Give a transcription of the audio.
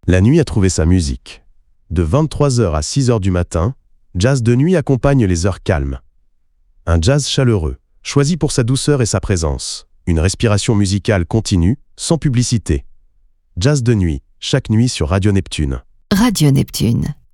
La nuit a trouvé sa musique. De 23h à 6h du matin, Jazz de nuit accompagne les heures calmes. Un jazz chaleureux, choisi pour sa douceur et sa présence. Une respiration musicale continue, sans publicité. Jazz de nuit, chaque nuit sur Radio Neptune. Radio Neptune.